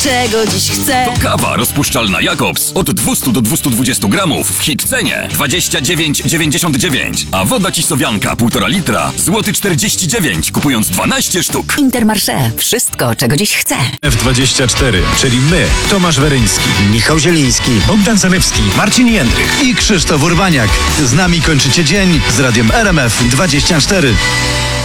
Czego dziś chcę? To kawa rozpuszczalna Jakobs od 200 do 220 gramów w hit cenie 29,99. A woda Cisowianka 1,5 litra złoty 49, kupując 12 sztuk. Intermarché. Wszystko, czego dziś chcę. F24, czyli my, Tomasz Weryński, Michał Zieliński, Bogdan Zalewski, Marcin Jędrych i Krzysztof Urbaniak. Z nami kończycie dzień z radiem RMF24.